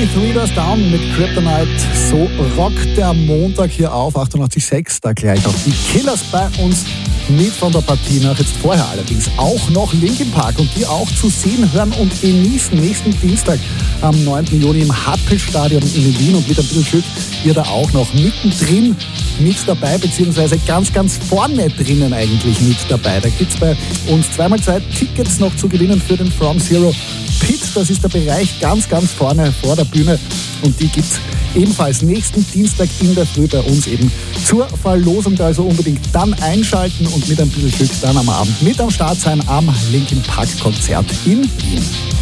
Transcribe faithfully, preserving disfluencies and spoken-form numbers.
Three Doors Down mit Kryptonite. So rockt der Montag hier auf. achtundachtzig Komma sechs, da gleich auch die Killers bei uns mit von der Partie nach. Jetzt vorher allerdings auch noch Linkin Park und die auch zu sehen, hören und genießen. Nächsten Dienstag am neunten Juni im Happel-Stadion in Wien und mit ein bisschen Glück ihr da auch noch mittendrin mit dabei, beziehungsweise ganz, ganz vorne drinnen eigentlich mit dabei. Da gibt es bei uns zweimal zwei Tickets noch zu gewinnen für den From Zero Pit. Das ist der Bereich ganz, ganz vorne vor der Bühne und die gibt es ebenfalls nächsten Dienstag in der Früh bei uns eben zur Verlosung. Also unbedingt dann einschalten und mit ein bisschen Glück dann am Abend mit am Start sein am Linkin Park Konzert in Wien.